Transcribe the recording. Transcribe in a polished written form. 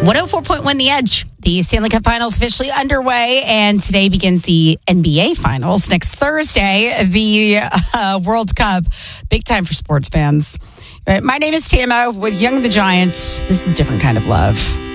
104.1 The Edge. The Stanley Cup Finals officially underway, and today begins the NBA Finals. Next Thursday, the World Cup. Big time for sports fans. My name is Tama with Young the Giant. This is Different Kind of Love.